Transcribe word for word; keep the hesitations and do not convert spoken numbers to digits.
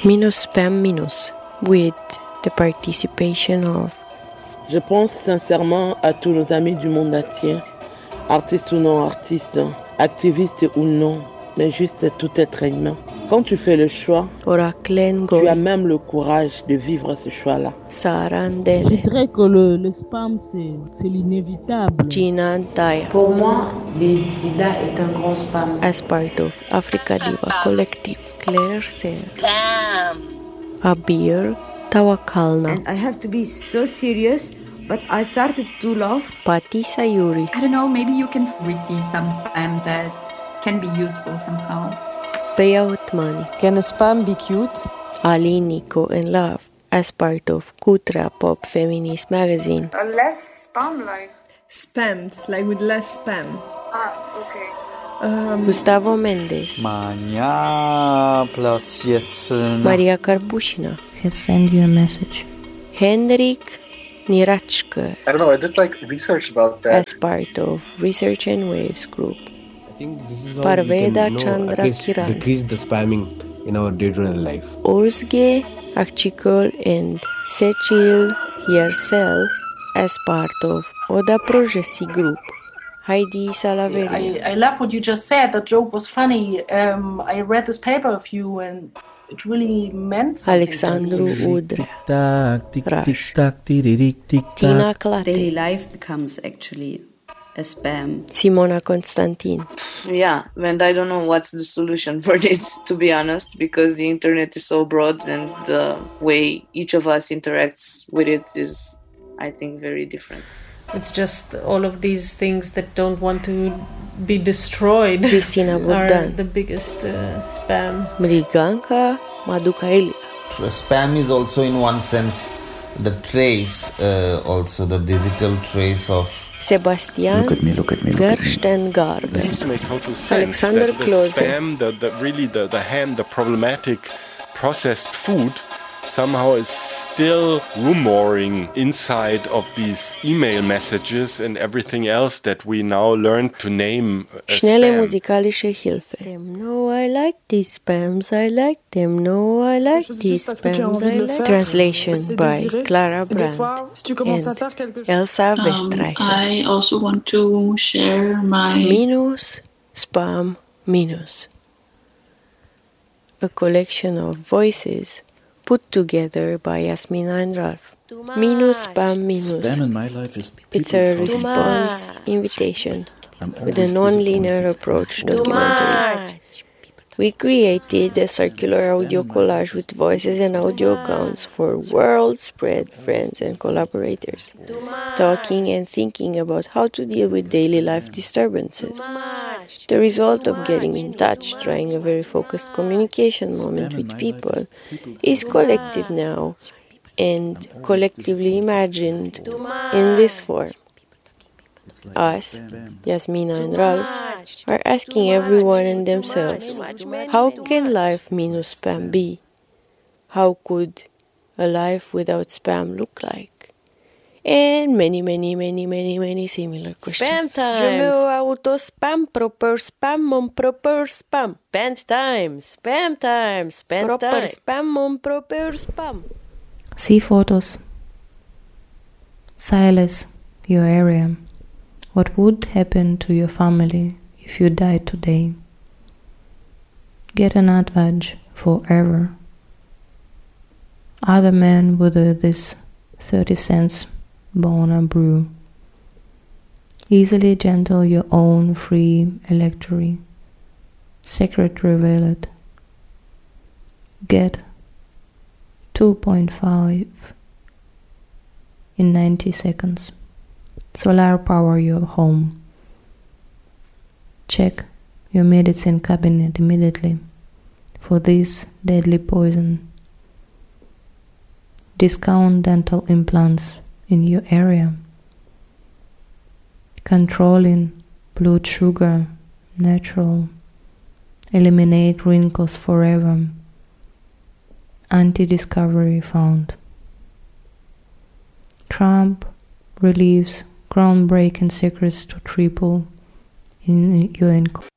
Minus Spam Minus, with the participation of... Je pense sincèrement à tous nos amis du monde entier, artistes ou non artistes, activistes ou non, mais juste tout être humain. Quand tu fais le choix, tu as même le courage de vivre ce choix-là. Sarandele. Je dirais que le, le spam, c'est, c'est l'inévitable. Gina Daya. Pour moi, les sida est un grand spam. As part of Africa Diva Collective, Claire Serre. Abir Tawakalna. And I have to be so serious, but I started to laugh. Patti Sayuri. I don't know, maybe you can receive some spam that can be useful somehow. Peya Otmani. Can a spam be cute? Ali Nico and Love, as part of Kutra Pop Feminist Magazine. A less spam life. Spammed, like with less spam. Ah, okay. Um, Gustavo Mendes. Mania plus yes. Maria Karpushina. He'll send you a message. Henrik Nirachker. I don't know, I did like research about that. As part of Research and Waves group. I think this is how Parveda we can, Chandra know, at least Kiran. decrease the spamming in our day-to-day life. Ozge Akchikol and Cecil Yersel as part of Oda Projesi group. Heidi Salaveri. I, I love what you just said. The joke was funny. Um, I read this paper of you and it really meant something. Alexandru Udrea. Rush. Tina Clate. Daily life becomes actually a spam. Simona Constantin. Yeah, and I don't know what's the solution for this, to be honest, because the internet is so broad and the way each of us interacts with it is, I think, very different. It's just all of these things that don't want to be destroyed. Cristina Bogdan. Are the biggest uh, spam. Mriganka Madukailia. Spam is also in one sense the trace, uh, also the digital trace of Sebastian look at me, look at me, look Gerstengarten. This makes total sense. Alexander the, the Klose. Spam, the, the really the, the ham, the problematic processed food somehow is still rumoring inside of these email messages and everything else that we now learn to name as Schnelle spam. musikalische Hilfe. No, I like these spams, I like them. No, I like these spams, I like. Translation by Clara Brandt and Elsa Westreicher. Um, I also want to share my... Minus, Spam, Minus. A collection of voices put together by Yasmina and Ralph. Minus Spam Minus. Spam in my life is It's a response invitation with a non-linear approach documentary. We created a circular audio collage with voices and audio accounts for world-spread friends and collaborators, talking and thinking about how to deal with daily life disturbances. The result of getting in touch, trying a very focused communication moment with people, is collected now and collectively imagined in this form. Us, Yasmina and Ralph, are asking everyone and themselves, how can life minus spam be? How could a life without spam look like? And many, many, many, many, many similar questions. Spam time! Je me auto spam, proper spam, mon proper spam. Spend time, spam time, spend Proper time. spam, mon proper spam. See photos. Silas, your area. What would happen to your family if you died today? Get an advantage forever. Other men would do this thirty cents Bona brew. Easily gentle your own free electory. Secret revealed. Get two point five in ninety seconds. Solar power your home. Check your medicine cabinet immediately for this deadly poison. Discount dental implants in your area. Controlling blood sugar, natural. Eliminate wrinkles forever. Anti-discovery found. Trump relieves groundbreaking secrets to triple in U N